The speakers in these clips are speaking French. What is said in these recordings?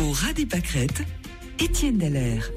Au ras des pâquerettes, Étienne Dallaire.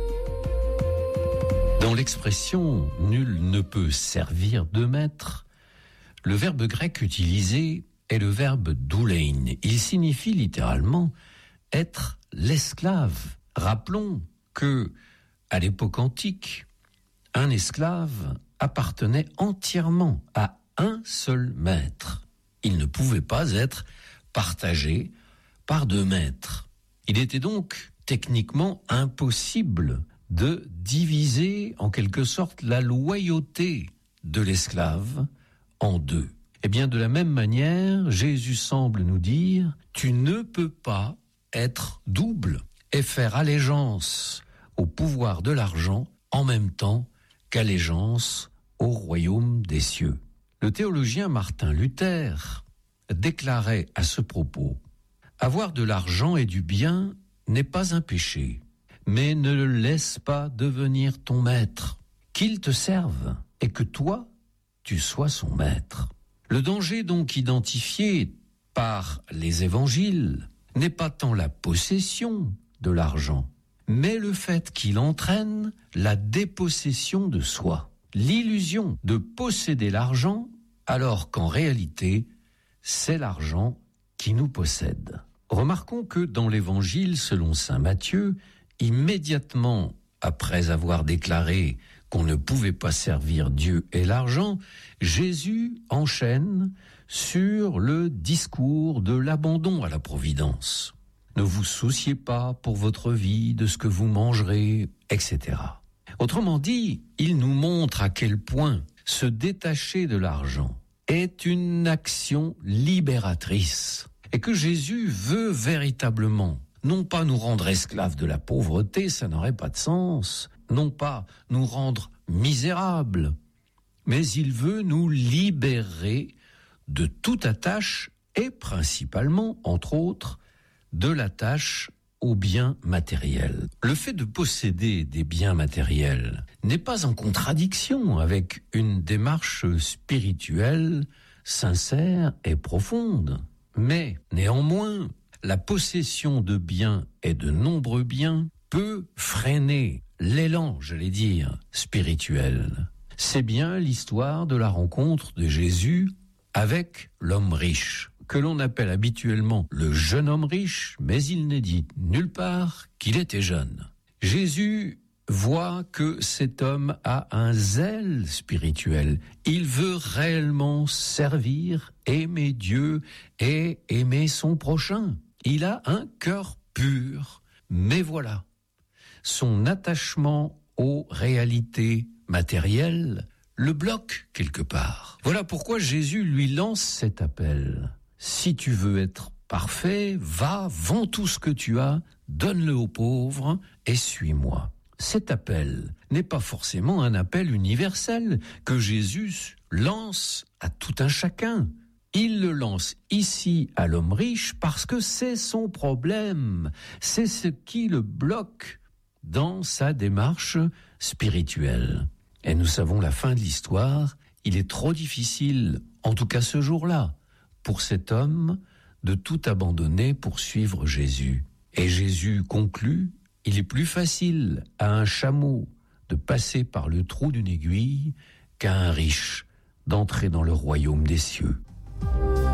Dans l'expression « nul ne peut servir de maître », le verbe grec utilisé est le verbe doulein. Il signifie littéralement être l'esclave. Rappelons que, à l'époque antique, un esclave appartenait entièrement à un seul maître. Il ne pouvait pas être partagé par deux maîtres. Il était donc techniquement impossible de diviser en quelque sorte la loyauté de l'esclave en deux. Eh bien, de la même manière, Jésus semble nous dire « Tu ne peux pas être double et faire allégeance au pouvoir de l'argent en même temps qu'allégeance au royaume des cieux. » Le théologien Martin Luther déclarait à ce propos « Avoir de l'argent et du bien n'est pas un péché, mais ne le laisse pas devenir ton maître, qu'il te serve et que toi, tu sois son maître. » Le danger donc identifié par les évangiles n'est pas tant la possession de l'argent, mais le fait qu'il entraîne la dépossession de soi, l'illusion de posséder l'argent alors qu'en réalité, c'est l'argent qui nous possède. Remarquons que dans l'évangile selon saint Matthieu, immédiatement après avoir déclaré qu'on ne pouvait pas servir Dieu et l'argent, Jésus enchaîne sur le discours de l'abandon à la providence. Ne vous souciez pas pour votre vie de ce que vous mangerez, etc. Autrement dit, il nous montre à quel point se détacher de l'argent est une action libératrice et que Jésus veut véritablement non pas nous rendre esclaves de la pauvreté, ça n'aurait pas de sens, non pas nous rendre misérables, mais il veut nous libérer de toute attache et principalement, entre autres, de l'attache aux biens matériels. Le fait de posséder des biens matériels n'est pas en contradiction avec une démarche spirituelle sincère et profonde, mais néanmoins, la possession de biens et de nombreux biens peut freiner l'élan, spirituel. C'est bien l'histoire de la rencontre de Jésus avec l'homme riche, que l'on appelle habituellement le jeune homme riche, mais il n'est dit nulle part qu'il était jeune. Jésus voit que cet homme a un zèle spirituel. Il veut réellement servir, aimer Dieu et aimer son prochain. Il a un cœur pur, mais voilà, son attachement aux réalités matérielles le bloque quelque part. Voilà pourquoi Jésus lui lance cet appel. Si tu veux être parfait, va, vends tout ce que tu as, donne-le aux pauvres et suis-moi. Cet appel n'est pas forcément un appel universel que Jésus lance à tout un chacun. Il le lance ici à l'homme riche parce que c'est son problème, c'est ce qui le bloque dans sa démarche spirituelle. Et nous savons la fin de l'histoire, il est trop difficile, en tout cas ce jour-là, pour cet homme de tout abandonner pour suivre Jésus. Et Jésus conclut, il est plus facile à un chameau de passer par le trou d'une aiguille qu'à un riche d'entrer dans le royaume des cieux.